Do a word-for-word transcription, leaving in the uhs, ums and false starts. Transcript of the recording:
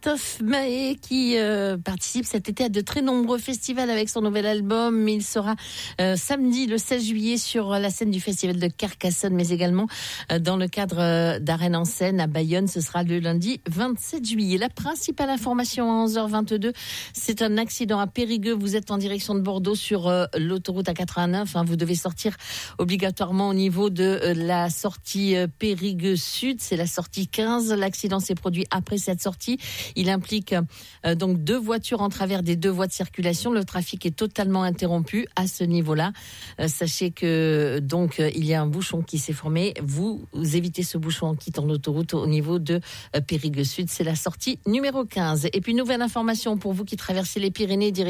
Christophe Mahé qui euh, participe cet été à de très nombreux festivals avec son nouvel album. Il sera euh, samedi le seize juillet sur la scène du festival de Carcassonne, mais également euh, dans le cadre euh, d'Arène en Seine à Bayonne. Ce sera le lundi vingt-sept juillet. La principale information à onze heures vingt-deux, c'est un accident à Périgueux. Vous êtes en direction de Bordeaux sur euh, l'autoroute A quatre-vingt-neuf. Hein, vous devez sortir obligatoirement au niveau de euh, la sortie euh, Périgueux Sud. C'est la sortie quinze. L'accident s'est produit après cette sortie. Il implique euh, donc deux voitures en travers des deux voies de circulation. Le trafic est totalement interrompu à ce niveau-là. Euh, sachez que donc euh, il y a un bouchon qui s'est formé. Vous, vous évitez ce bouchon en quittant l'autoroute au niveau de euh, Périgueux Sud. C'est la sortie numéro quinze. Et puis nouvelle information pour vous qui traversez les Pyrénées.